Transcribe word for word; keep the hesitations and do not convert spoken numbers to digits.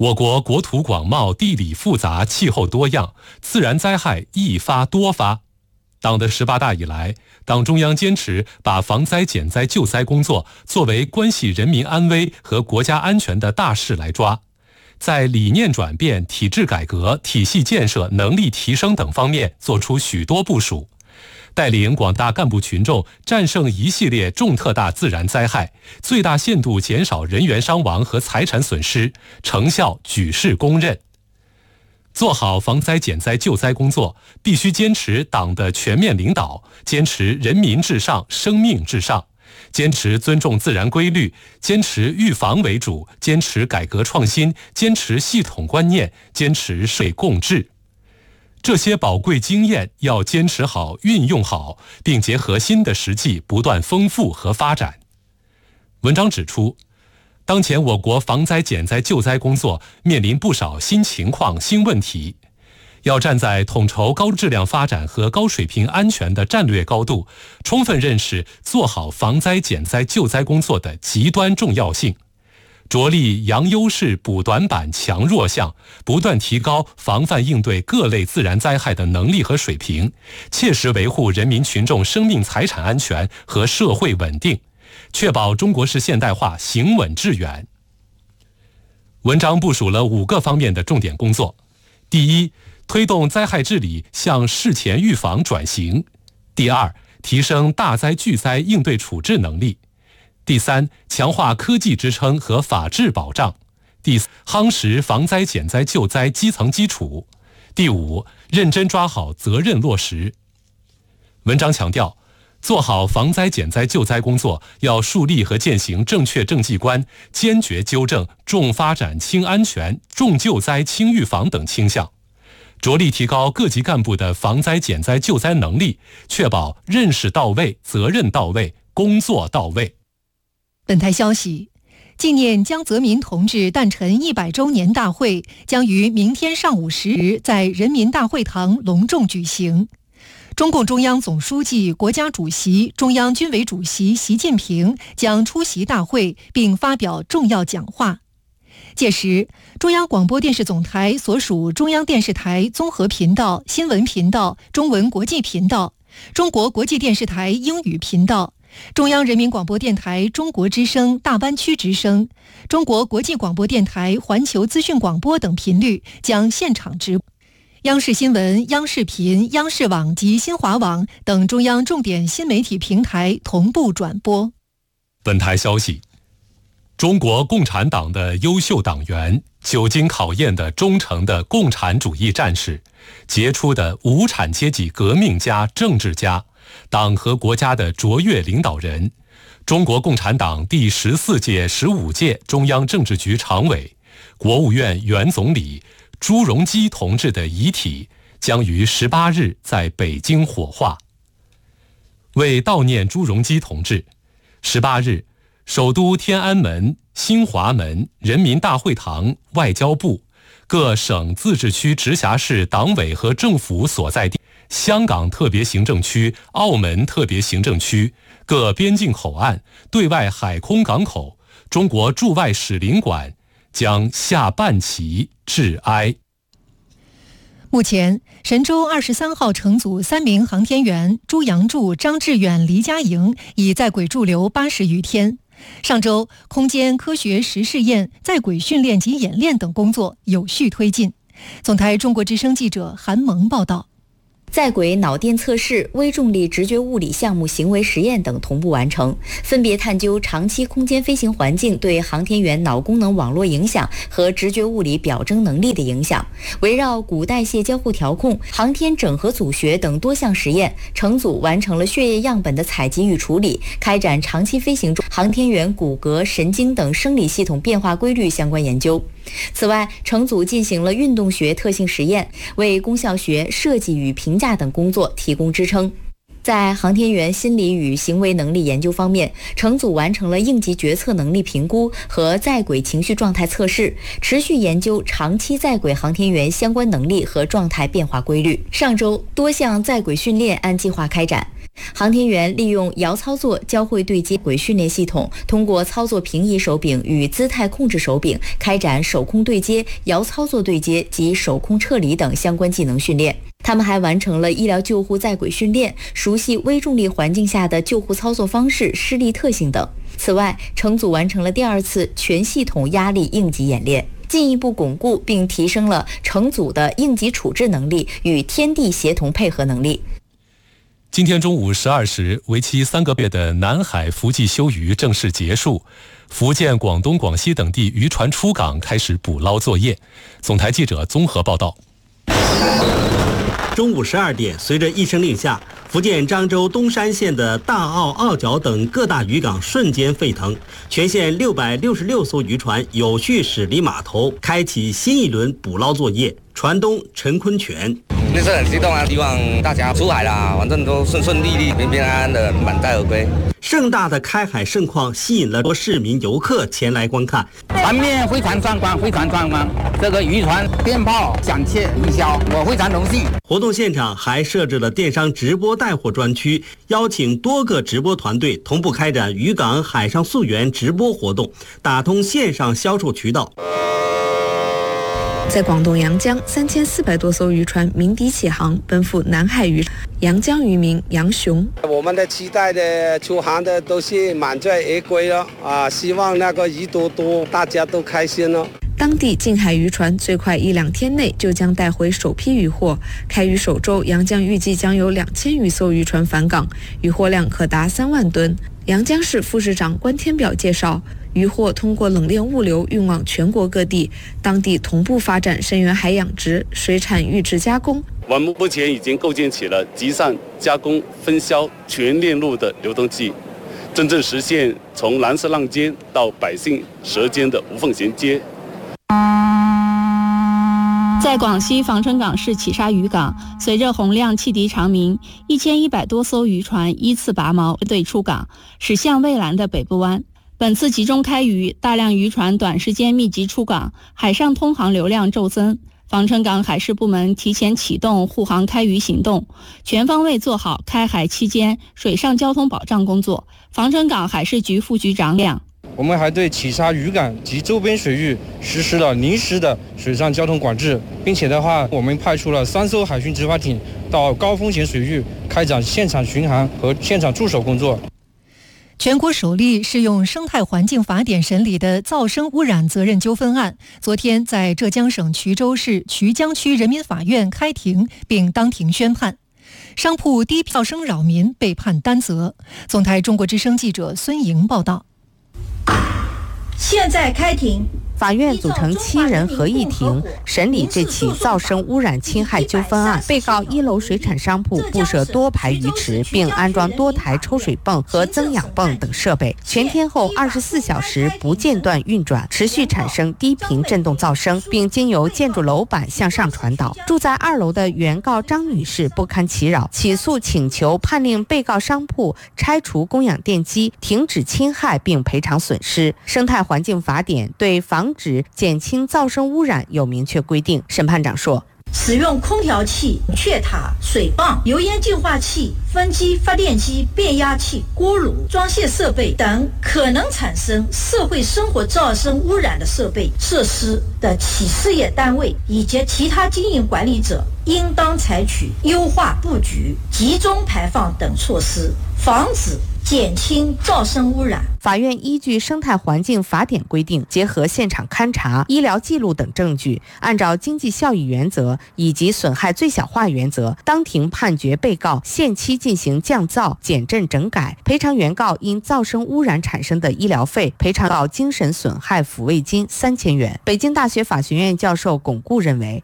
我国国土广袤，地理复杂，气候多样，自然灾害易发多发。党的十八大以来，党中央坚持把防灾减灾救灾工作作为关系人民安危和国家安全的大事来抓，在理念转变、体制改革、体系建设、能力提升等方面做出许多部署，带领广大干部群众战胜一系列重特大自然灾害，最大限度减少人员伤亡和财产损失，成效举世公认。做好防灾减灾救灾工作，必须坚持党的全面领导，坚持人民至上、生命至上，坚持尊重自然规律，坚持预防为主，坚持改革创新，坚持系统观念，坚持社会共治。这些宝贵经验要坚持好、运用好，并结合新的实际不断丰富和发展。文章指出，当前我国防灾减灾救灾工作面临不少新情况、新问题，要站在统筹高质量发展和高水平安全的战略高度，充分认识做好防灾减灾救灾工作的极端重要性，着力扬优势、补短板、强弱项，不断提高防范应对各类自然灾害的能力和水平，切实维护人民群众生命财产安全和社会稳定，确保中国式现代化行稳致远。文章部署了五个方面的重点工作：第一，推动灾害治理向事前预防转型；第二，提升大灾巨灾应对处置能力；第三，强化科技支撑和法治保障；第四，夯实防灾减灾救灾基层基础；第五，认真抓好责任落实。文章强调，做好防灾减灾救灾工作，要树立和践行正确政绩观，坚决纠正重发展轻安全、重救灾轻预防等倾向，着力提高各级干部的防灾减灾救灾能力，确保认识到位、责任到位、工作到位。 本台消息，纪念江泽民同志诞辰一百周年大会将于明天上午十时在人民大会堂隆重举行。中共中央总书记、国家主席、中央军委主席习近平将出席大会并发表重要讲话。届时，中央广播电视总台所属中央电视台综合频道、新闻频道、中文国际频道、中国国际电视台英语频道、中央人民广播电台中国之声大湾区之声、中国国际广播电台环球资讯广播等频率将现场直播。央视新闻、央视频、央视网及新华网等中央重点新媒体平台同步转播。 本台消息，中国共产党的优秀党员、久经考验的忠诚的共产主义战士、杰出的无产阶级革命家、政治家、党和国家的卓越领导人，中国共产党第十四届、十五届中央政治局常委、国务院原总理朱镕基同志的遗体将于十八日在北京火化。为悼念朱镕基同志，十八日，首都天安门、新华门、人民大会堂、外交部、各省自治区直辖市党委和政府所在地、香港特别行政区、澳门特别行政区、各边境口岸、对外海空港口、中国驻外使领馆将下半旗致哀。 目前，神舟二十三号乘组三名航天员朱杨柱、张志远、黎佳莹已在轨驻留八十余天。上周，空间科学实试验、在轨训练及演练等工作有序推进。总台中国之声记者韩萌报道。 在轨脑电测试、微重力直觉物理项目行为实验等同步完成，分别探究长期空间飞行环境对航天员脑功能网络影响和直觉物理表征能力的影响。围绕骨代谢交互调控、航天整合组学等多项实验，乘组完成了血液样本的采集与处理，开展长期飞行中航天员骨骼、神经等生理系统变化规律相关研究。此外，乘组进行了运动学特性实验，为功效学、设计与评价等工作提供支撑。在航天员心理与行为能力研究方面，乘组完成了应急决策能力评估和在轨情绪状态测试，持续研究长期在轨航天员相关能力和状态变化规律。上周，多项在轨训练按计划开展。 航天员利用遥操作交会对接轨训练系统，通过操作平移手柄与姿态控制手柄，开展手空对接、遥操作对接及手空撤离等相关技能训练。他们还完成了医疗救护在轨训练，熟悉微重力环境下的救护操作方式、施力特性等。此外，乘组完成了第二次全系统压力应急演练，进一步巩固并提升了乘组的应急处置能力与天地协同配合能力。 今天中午十二时，为期三个月的南海伏季休渔正式结束，福建、广东、广西等地渔船出港开始捕捞作业。总台记者综合报道。 中午十二点，随着一声令下，福建漳州东山县的大澳、澳角等各大渔港瞬间沸腾，全县六百六十六艘渔船有序驶离码头，开启新一轮捕捞作业。船东陈坤全。 那是很激动啊！希望大家出海啦，反正都顺顺利利、平平安安的满载而归。 盛大的开海盛况吸引了多市民游客前来观看， 场面非常壮观，非常壮观。这个渔船鞭炮响彻云霄，我非常荣幸。 活动现场还设置了电商直播带货专区，邀请多个直播团队同步开展渔港海上溯源直播活动，打通线上销售渠道。 在广东阳江，三千四百多艘渔船鸣笛起航，奔赴南海渔。阳江渔民杨雄， 我们的期待的出航的都是满载而归了啊！希望那个鱼多多，大家都开心了。 当地近海渔船最快一两天内就将带回首批渔获。开渔首周，阳江预计将有两千余艘渔船返港，渔获量可达三万吨。阳江市副市长关天表介绍，渔获通过冷链物流运往全国各地，当地同步发展深源海养殖、水产育殖加工。 我们目前已经构建起了集散、加工、分销全链路的流动器，真正实现从蓝色浪尖到百姓舌尖的无缝衔接。 在广西防城港市企沙渔港，随着洪亮汽笛长鸣，一千一百多艘渔船依次拔锚队出港，驶向蔚蓝的北部湾。本次集中开渔，大量渔船短时间密集出港，海上通航流量骤增。防城港海事部门提前启动护航开渔行动，全方位做好开海期间水上交通保障工作。防城港海事局副局长亮。 我们还对企沙渔港及周边水域实施了临时的水上交通管制，并且的话，我们派出了三艘海巡执法艇到高风险水域开展现场巡航和现场驻守工作。 全国首例适用生态环境法典审理的噪声污染责任纠纷案，昨天在浙江省衢州市衢江区人民法院开庭并当庭宣判，商铺低噪声扰民被判担责。总台中国之声记者孙莹报道。 现在开庭。 法院组成七人合议庭审理这起噪声污染侵害纠纷案。被告一楼水产商铺布设多排鱼池，并安装多台抽水泵和增氧泵等设备，全天候二十四小时不间断运转，持续产生低频振动噪声，并经由建筑楼板向上传导。住在二楼的原告张女士不堪其扰，起诉请求判令被告商铺拆除供氧电机，停止侵害并赔偿损失。生态环境法典对防止减轻噪声污染有明确规定。审判长说， 使用空调器、雀塔、水泵、油烟净化器、分机、发电机、变压器、锅炉、装卸设备等可能产生社会生活噪声污染的设备设施的企事业单位以及其他经营管理者，应当采取优化布局、集中排放等措施，防止减轻噪声污染。 法院依据生态环境法典规定，结合现场勘查、医疗记录等证据，按照经济效益原则以及损害最小化原则，当庭判决被告限期进行降噪、减震整改，赔偿原告因噪声污染产生的医疗费，赔偿告精神损害抚慰金三千元。北京大学法学院教授巩固认为，